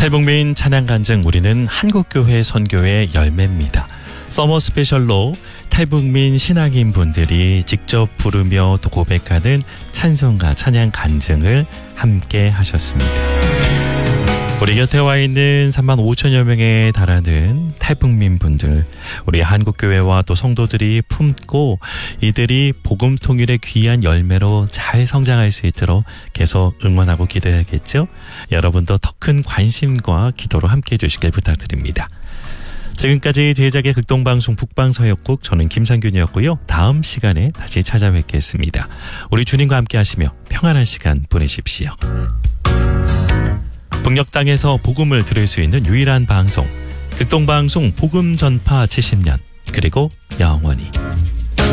탈북민 찬양 간증, 우리는 한국교회 선교의 열매입니다. 서머 스페셜로 탈북민 신앙인 분들이 직접 부르며 또 고백하는 찬송가 찬양 간증을 함께 하셨습니다. 우리 곁에 와 있는 3만 5천여 명에 달하는 탈북민 분들, 우리 한국교회와 또 성도들이 품고 이들이 복음 통일의 귀한 열매로 잘 성장할 수 있도록 계속 응원하고 기도해야겠죠? 여러분도 더 큰 관심과 기도로 함께해 주시길 부탁드립니다. 지금까지 제작의 극동방송 북방서역국, 저는 김상균이었고요. 다음 시간에 다시 찾아뵙겠습니다. 우리 주님과 함께 하시며 평안한 시간 보내십시오. 북녘 땅에서 복음을 들을 수 있는 유일한 방송, 극동방송 복음 전파 70년, 그리고 영원히.